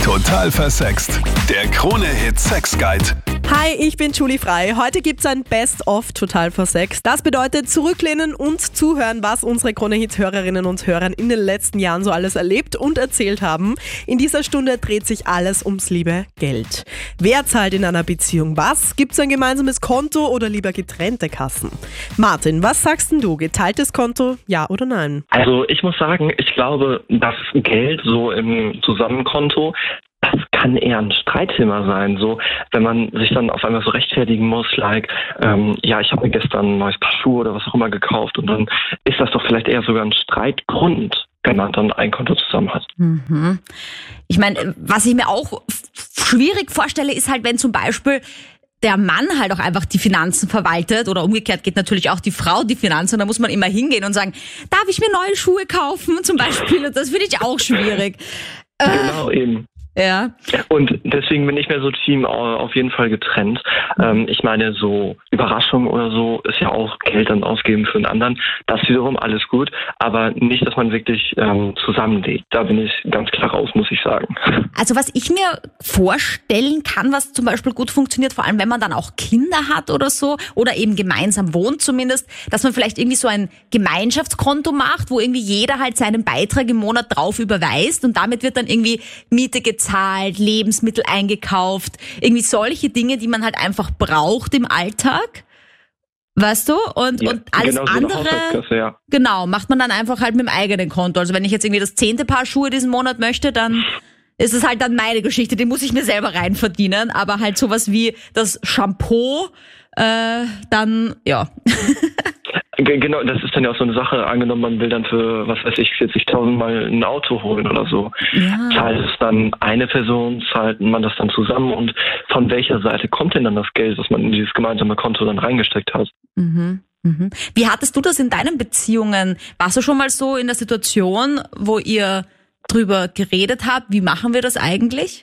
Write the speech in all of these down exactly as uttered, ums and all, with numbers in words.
Total versext. Der Krone-Hit Sex Guide. Hi, ich bin Julie Frei. Heute gibt's ein Best-of Total versext. Das bedeutet zurücklehnen und zuhören, was unsere Krone-Hit-Hörerinnen und Hörer in den letzten Jahren so alles erlebt und erzählt haben. In dieser Stunde dreht sich alles ums liebe Geld. Wer zahlt in einer Beziehung was? Gibt's ein gemeinsames Konto oder lieber getrennte Kassen? Martin, was sagst denn du? Geteiltes Konto, ja oder nein? Also ich muss sagen, ich glaube, das Geld so im Zusammenkonto, das kann eher ein Streitthema sein. So, wenn man sich dann auf einmal so rechtfertigen muss, like, ähm, ja, ich habe mir gestern ein neues Paar Schuhe oder was auch immer gekauft, und dann ist das doch vielleicht eher sogar ein Streitgrund, wenn man dann ein Konto zusammen hat. Mhm. Ich meine, was ich mir auch schwierig vorstelle, ist halt, wenn zum Beispiel der Mann halt auch einfach die Finanzen verwaltet, oder umgekehrt geht natürlich auch die Frau die Finanzen, und da muss man immer hingehen und sagen, darf ich mir neue Schuhe kaufen zum Beispiel? Und das finde ich auch schwierig. Genau, eben. Ja. Und deswegen bin ich mehr so Team auf jeden Fall getrennt. Ähm, ich meine, so Überraschung oder so ist ja auch Geld dann ausgeben für einen anderen. Das wiederum alles gut, aber nicht, dass man wirklich ähm, zusammenlegt. Da bin ich ganz klar raus, muss ich sagen. Also was ich mir vorstellen kann, was zum Beispiel gut funktioniert, vor allem wenn man dann auch Kinder hat oder so, oder eben gemeinsam wohnt zumindest, dass man vielleicht irgendwie so ein Gemeinschaftskonto macht, wo irgendwie jeder halt seinen Beitrag im Monat drauf überweist, und damit wird dann irgendwie Miete gezahlt, Zahlt, Lebensmittel eingekauft, irgendwie solche Dinge, die man halt einfach braucht im Alltag, weißt du? Und, ja, und alles genau, so andere, ja. Genau, macht man dann einfach halt mit dem eigenen Konto. Also wenn ich jetzt irgendwie das zehnte Paar Schuhe diesen Monat möchte, dann ist es halt dann meine Geschichte, die muss ich mir selber rein verdienen, aber halt sowas wie das Shampoo, äh, dann, ja. Genau, das ist dann ja auch so eine Sache. Angenommen, man will dann für, was weiß ich, vierzigtausend Mal ein Auto holen oder so. Ja. Zahlt es dann eine Person, zahlt man das dann zusammen, und von welcher Seite kommt denn dann das Geld, was man in dieses gemeinsame Konto dann reingesteckt hat? Mhm. Mhm. Wie hattest du das in deinen Beziehungen? Warst du schon mal so in der Situation, wo ihr drüber geredet habt, wie machen wir das eigentlich?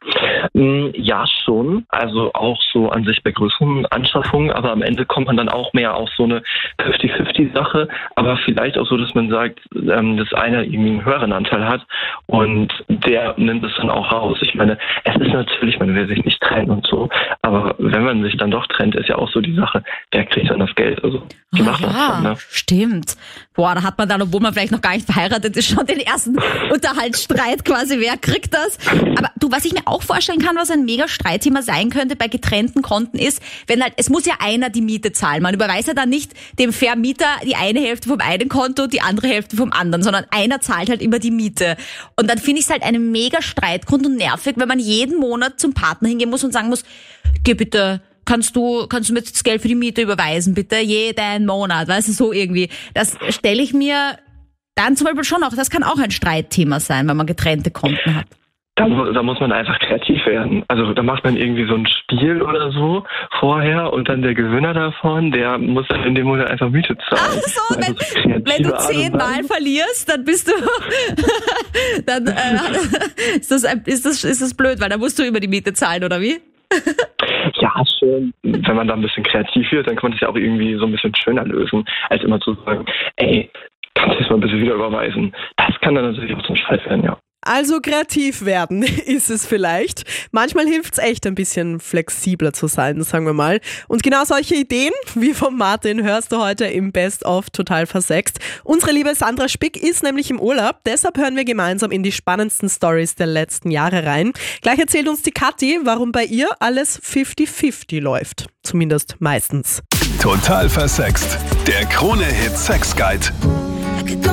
Ja, schon. Also auch so an sich bei größeren Anschaffungen, aber am Ende kommt man dann auch mehr auf so eine fünfzig fünfzig Sache, aber vielleicht auch so, dass man sagt, ähm, dass einer irgendwie einen höheren Anteil hat und der nimmt es dann auch raus. Ich meine, es ist natürlich, man will sich nicht trennen und so, aber wenn man sich dann doch trennt, ist ja auch so die Sache, wer kriegt dann das Geld? Also die Oh, macht das ja, dann, ne? Stimmt. Boah, da hat man dann, obwohl man vielleicht noch gar nicht verheiratet ist, schon den ersten Unterhaltsstreit quasi, wer kriegt das? Aber du, was ich mir auch vorstellen kann, was ein mega Streitthema sein könnte bei getrennten Konten ist, wenn halt, es muss ja einer die Miete zahlen. Man überweist ja dann nicht dem Vermieter die eine Hälfte vom einen Konto, die andere Hälfte vom anderen, sondern einer zahlt halt immer die Miete. Und dann finde ich es halt einen mega Streitgrund und nervig, wenn man jeden Monat zum Partner hingehen muss und sagen muss, geh bitte, kannst du, kannst du mir jetzt das Geld für die Miete überweisen, bitte, jeden Monat, weißt du, so irgendwie. Das stelle ich mir dann zum Beispiel schon auch, das kann auch ein Streitthema sein, wenn man getrennte Konten hat. Da, da muss man einfach kreativ werden. Also da macht man irgendwie so ein Spiel oder so vorher, und dann der Gewinner davon, der muss dann in dem Monat einfach Miete zahlen. Ach so, also wenn, so wenn du zehnmal verlierst, dann bist du, dann äh, ist, das, ist, das, ist das blöd, weil dann musst du immer die Miete zahlen, oder wie? Ja, schön. Wenn man da ein bisschen kreativ wird, dann kann man das ja auch irgendwie so ein bisschen schöner lösen, als immer zu sagen, ey, kannst du das mal bitte wieder überweisen? Das kann dann natürlich auch zum Streit werden, ja. Also kreativ werden ist es vielleicht. Manchmal hilft es echt, ein bisschen flexibler zu sein, sagen wir mal. Und genau solche Ideen wie von Martin hörst du heute im Best-of Total versext. Unsere liebe Sandra Spick ist nämlich im Urlaub, deshalb hören wir gemeinsam in die spannendsten Stories der letzten Jahre rein. Gleich erzählt uns die Kathi, warum bei ihr alles fünfzig fünfzig läuft. Zumindest meistens. Total versext. Der Krone-Hit Sex Guide.